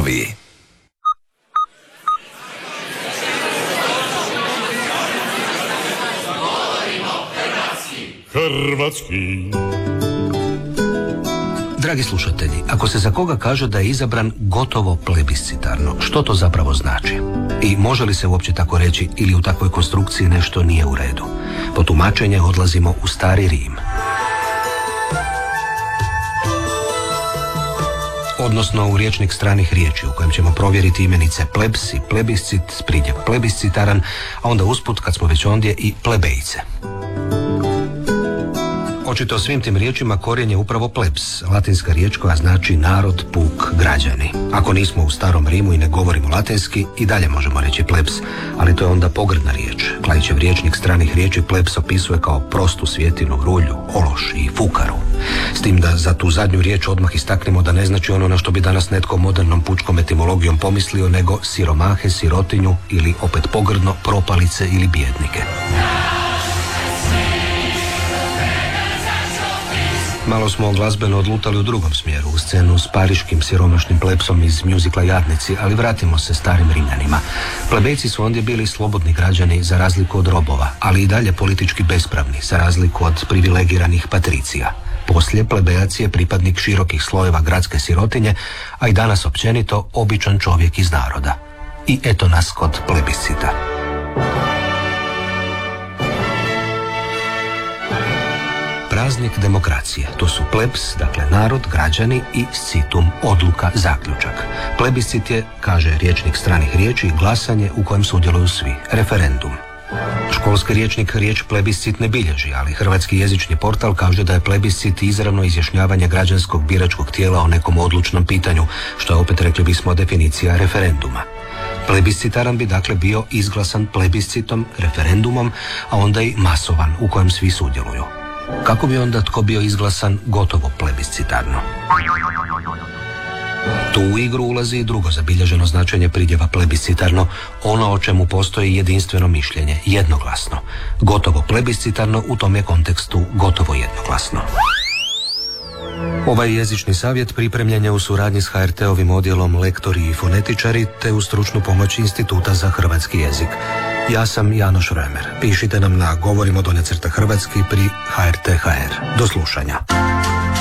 najnoviji. Hrvatski. Dragi slušatelji, ako se za koga kaže da je izabran gotovo plebiscitarno, što to zapravo znači? I može li se uopće tako reći ili u takvoj konstrukciji nešto nije u redu? Po tumačenje odlazimo u Stari Rim. Odnosno u rječnik stranih riječi u kojem ćemo provjeriti imenice plebs i plebiscit, pridjev plebiscitaran, a onda usput, kad smo već ondje, i plebejce. Očito svim tim riječima korijen je upravo plebs, latinska riječ koja znači narod, puk, građani. Ako nismo u Starom Rimu i ne govorimo latinski, i dalje možemo reći plebs, ali to je onda pogrdna riječ. Klaićev rječnik stranih riječi plebs opisuje kao prostu svjetinu, rulju, ološ i fukaru. S tim da za tu zadnju riječ odmah istaknemo da ne znači ono na što bi danas netko modernom pučkom etimologijom pomislio, nego siromahe, sirotinju ili opet pogrdno propalice ili bijednike. Malo smo glazbeno odlutali u drugom smjeru, u scenu s pariškim siromašnim plebsom iz mjuzikla Jadnici, ali vratimo se starim Rimljanima. Plebejci su ondje bili slobodni građani za razliku od robova, ali i dalje politički bespravni za razliku od privilegiranih patricija. Poslije plebejac je pripadnik širokih slojeva gradske sirotinje, a i danas općenito običan čovjek iz naroda. I eto nas kod plebiscita. Praznik demokracije. To su plebs, dakle narod, građani, i scitum, odluka, zaključak. Plebiscit je, kaže rječnik stranih riječi, glasanje u kojem sudjeluju svi, referendum. Školski rječnik riječ plebiscit ne bilježi, ali hrvatski jezični portal kaže da je plebiscit izravno izjašnjavanje građanskog biračkog tijela o nekom odlučnom pitanju, što je, opet rekli bismo, definicija referenduma. Plebiscitaran bi dakle bio izglasan plebiscitom, referendumom, a onda i masovan u kojem svi sudjeluju. Kako bi onda tko bio izglasan gotovo plebiscitarno? Tu u igru ulazi i drugo zabilježeno značenje pridjeva plebiscitarno, ono o čemu postoji jedinstveno mišljenje, jednoglasno. Gotovo plebiscitarno u tom je kontekstu gotovo jednoglasno. Ovaj jezični savjet pripremljen je u suradnji s HRT-ovim odjelom Lektori i fonetičari te uz stručnu pomoć Instituta za hrvatski jezik. Ja sam Janoš Römer. Pišite nam na govorimo_hrvatski pri HRT.hr. Do slušanja.